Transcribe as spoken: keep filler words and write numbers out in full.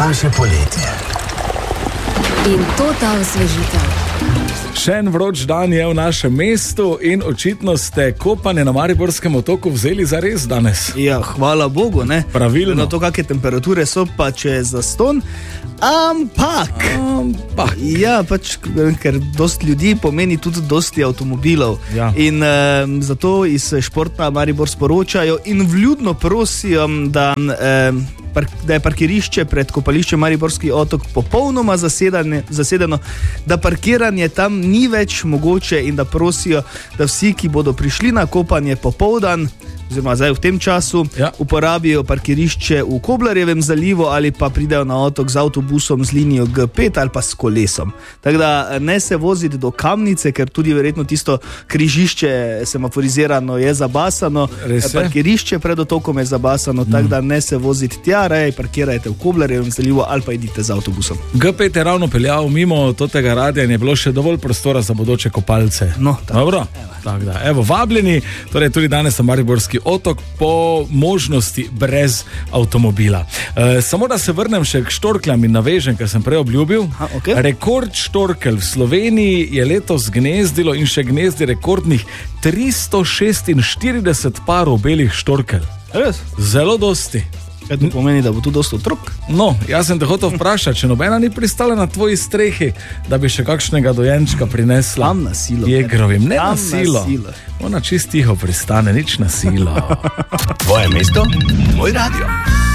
daljše poletje. In to ta osvežitev. Še en vroč dan je v našem mestu in očitno ste kopanje na Mariborskem otoku vzeli za res danes. Ja, hvala Bogu, ne? Pravilno. Na to, kakšne temperature so, pa če je zaston. Ampak, Ampak. Ja, pač, ker dosti ljudi pomeni tudi dosti avtomobilov. Ja. In um, zato iz Športa Maribor sporočajo in vljudno prosijo, da, um, par, da je parkirišče pred kopališčem Mariborski otok popolnoma zasedeno, da parkiranje tam ni več mogoče in da prosijo, da vsi, ki bodo prišli na kopanje popoldan, oziroma zdaj v tem času, ja. uporabijo parkirišče v Koblarjevem zalivu ali pa pridejo na otok z avtobusom z linijo G pet ali pa s kolesom. Tako da ne se voziti do Kamnice, ker tudi verjetno tisto križišče semaforizirano je zabasano, parkirišče pred otokom je zabasano, mm. tako da ne se voziti tja, raje parkirajte v Koblarjevem zalivu ali pa idite z avtobusom. G pet je ravno peljal mimo tega radia in je bilo še dovolj prostora za bodoče kopalce. No, Dobro? Tak da. Evo, vabljeni, torej tudi danes na Mariborski otok, po možnosti brez avtomobila. E, samo da se vrnem še k štorkljam in navežem, kar sem prej obljubil. Ha, okay. Rekord štorkelj v Sloveniji je letos gnezdilo in še gnezdi rekordnih tristo šestinštirideset parov belih štorkelj. Res? Zelo dosti. Kaj to pomeni, da bo tu dosti otrok? No, jaz sem te hotel vprašati, če nobena ni pristala na tvoji strehi, da bi še kakšnega dojenčka prinesla. Tam na silo. Jegrovim, ne Tam na silo. na silo. Ona čist tiho pristane, nič na silo. Tvoje mesto, moj radio.